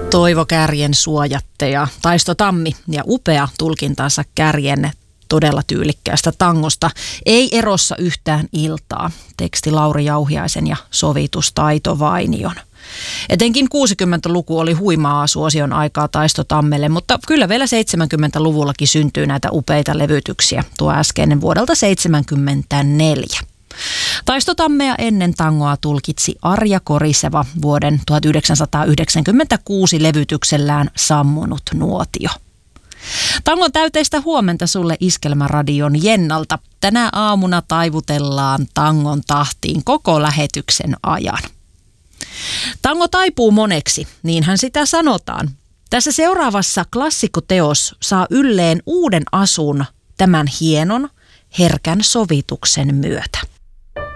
Toivo Kärjen suojatteja, Taisto Tammi ja upea tulkintansa Kärjen todella tyylikkäästä tangosta. Ei erossa yhtään iltaa. Teksti Lauri Jauhiaisen ja sovitus Taito Vainion. Etenkin 60-luku oli huimaa suosion aikaa Taisto Tammelle, mutta kyllä vielä 70-luvullakin syntyy näitä upeita levytyksiä. Tuo äskeinen vuodelta 1974. Taisto Tammea ennen tangoa tulkitsi Arja Koriseva vuoden 1996 levytyksellään Sammunut nuotio. Tangon täyteistä huomenta sulle Iskelmäradion Jennalta. Tänä aamuna taivutellaan tangon tahtiin koko lähetyksen ajan. Tango taipuu moneksi, niinhän sitä sanotaan. Tässä seuraavassa klassikkoteos saa ylleen uuden asun tämän hienon, herkän sovituksen myötä.